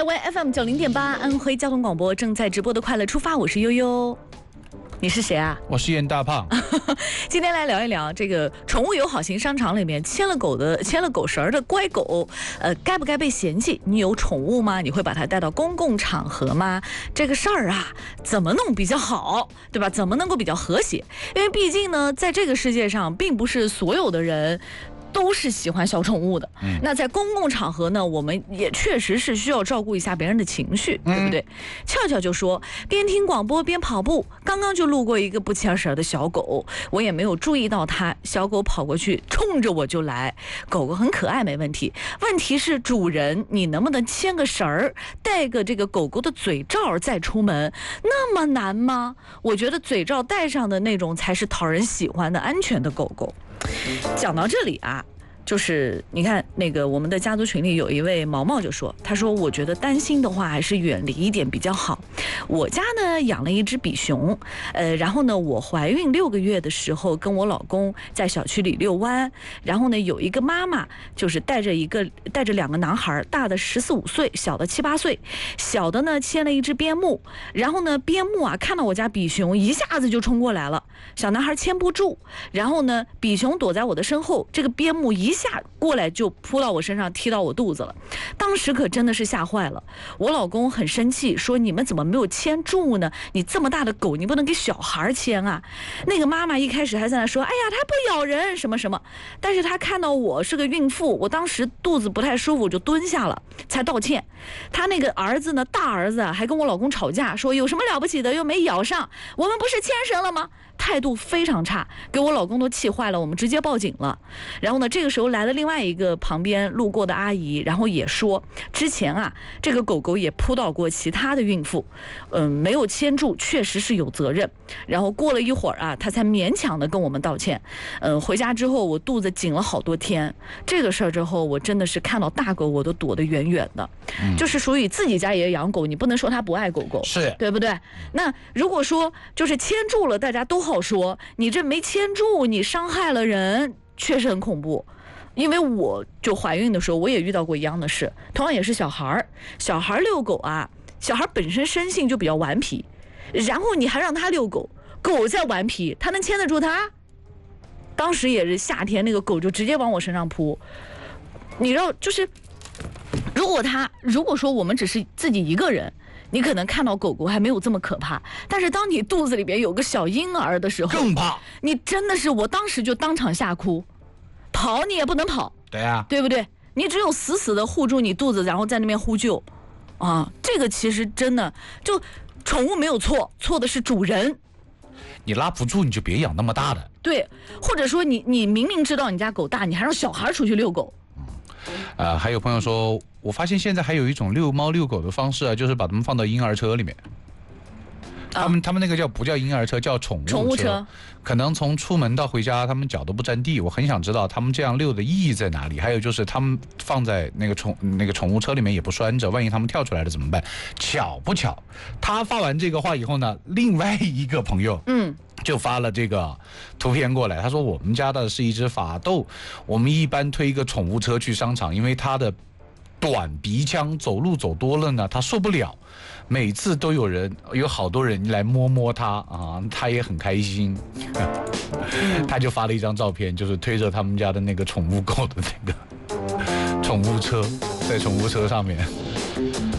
湾 FM 90.8安徽交通广播正在直播的快乐出发，我是悠悠。你是谁啊？ 我是严大胖。 今天来聊一聊这个宠物友好型商场里面牵了狗绳的乖狗，该不该被嫌弃？你有宠物吗？你会把它带到公共场合吗？这个事儿啊，怎么弄比较好，对吧？怎么能够比较和谐？因为毕竟呢，在这个世界上，并不是所有的人都是喜欢小宠物的。那在公共场合呢，我们也确实是需要照顾一下别人的情绪，对不对？俏俏就说，边听广播边跑步，刚刚就路过一个不牵绳的小狗，我也没有注意到它，小狗跑过去冲着我就来。狗狗很可爱没问题，问题是主人你能不能牵个绳儿，带个这个狗狗的嘴罩再出门，那么难吗？我觉得嘴罩戴上的那种才是讨人喜欢的安全的狗狗。讲到这里啊，就是你看那个我们的家族群里有一位毛毛就说，他说我觉得担心的话还是远离一点比较好。我家呢养了一只比熊，然后呢我怀孕6个月的时候跟我老公在小区里遛弯，然后呢有一个妈妈就是带着2个男孩，大的14、15岁，小的7、8岁，小的呢牵了一只边牧，然后呢边牧啊看到我家比熊一下子就冲过来了，小男孩牵不住，然后呢比熊躲在我的身后，这个边牧一下过来就扑到我身上，踢到我肚子了。当时可真的是吓坏了，我老公很生气，说你们怎么没有牵住呢？你这么大的狗，你不能给小孩牵啊。那个妈妈一开始还在那说，哎呀，它不咬人什么什么，但是她看到我是个孕妇，我当时肚子不太舒服，就蹲下了才道歉。他那个儿子呢，大儿子还跟我老公吵架，说有什么了不起的，又没咬上，我们不是牵绳了吗？态度非常差，给我老公都气坏了，我们直接报警了。然后呢，这个时候来了另外一个旁边路过的阿姨，然后也说，之前啊，这个狗狗也扑倒过其他的孕妇，没有牵住，确实是有责任。然后过了一会儿啊，他才勉强的跟我们道歉。回家之后我肚子紧了好多天，这个事儿之后，我真的是看到大狗我都躲得远远的。就是属于自己家也养狗，你不能说他不爱狗狗， 是对不对？那如果说就是牵住了，大家都好说，你这没牵住，你伤害了人，确实很恐怖。因为我就怀孕的时候，我也遇到过一样的事，同样也是小孩遛狗啊，小孩本身生性就比较顽皮，然后你还让他遛狗，狗在顽皮，他能牵得住他？当时也是夏天，那个狗就直接往我身上扑。你知道，就是如果说我们只是自己一个人，你可能看到狗狗还没有这么可怕，但是当你肚子里边有个小婴儿的时候， 更怕。 你真的是，我当时就当场吓哭，跑你也不能跑， 对啊， 对不对？你只有死死的护住你肚子，然后在那边呼救，啊，这个其实真的就宠物没有错，错的是主人。 你拉不住你就别养那么大的。 对，或者说你明明知道你家狗大，你还让小孩出去遛狗。 还有朋友说，我发现现在还有一种遛猫遛狗的方式啊，就是把它们放到婴儿车里面。他们那个不叫婴儿车，叫宠物车。可能从出门到回家，他们脚都不沾地。我很想知道他们这样遛的意义在哪里。还有就是他们放在那个宠物车里面也不拴着，万一他们跳出来了怎么办？巧不巧，他发完这个话以后呢，另外一个朋友就发了这个图片过来。他说我们家的是一只法斗，我们一般推一个宠物车去商场，因为它的短鼻腔，走路走多了呢，他受不了。每次都有好多人来摸它啊，他也很开心。他就发了一张照片，就是推着他们家的那个宠物狗的那个宠物车，在宠物车上面。